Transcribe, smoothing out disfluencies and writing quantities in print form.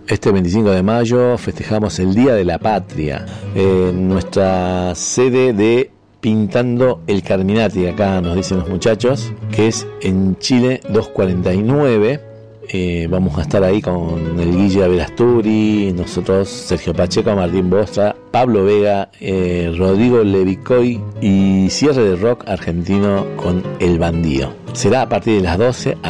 Este 25 de mayo festejamos el Día de la Patria en nuestra sede de Pintando el Carminati, acá nos dicen los muchachos, que es en Chile 249. Vamos a estar ahí con el Guille Averasturi, nosotros, Sergio Pacheco, Martín Bostra, Pablo Vega, Rodrigo Levicoy y cierre de rock argentino con El Bandido. Será a partir de las 12